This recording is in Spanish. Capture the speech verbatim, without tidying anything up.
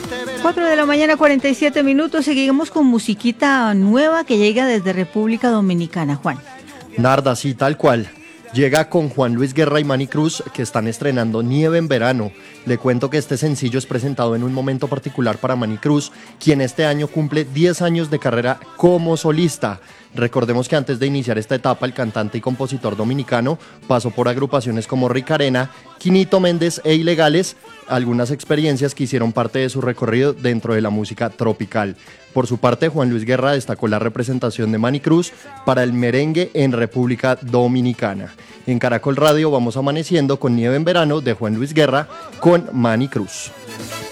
cuatro de la mañana, cuarenta y siete minutos. Seguimos con musiquita nueva que llega desde República Dominicana, Juan. Narda, sí, tal cual. Llega con Juan Luis Guerra y Manny Cruz, que están estrenando Nieve en Verano. Le cuento que este sencillo es presentado en un momento particular para Manny Cruz, quien este año cumple diez años de carrera como solista. Recordemos que antes de iniciar esta etapa, el cantante y compositor dominicano pasó por agrupaciones como Ricarena, Quinito Méndez e Ilegales, algunas experiencias que hicieron parte de su recorrido dentro de la música tropical. Por su parte, Juan Luis Guerra destacó la representación de Manny Cruz para el merengue en República Dominicana. En Caracol Radio vamos amaneciendo con Nieve en Verano de Juan Luis Guerra con Manny Cruz.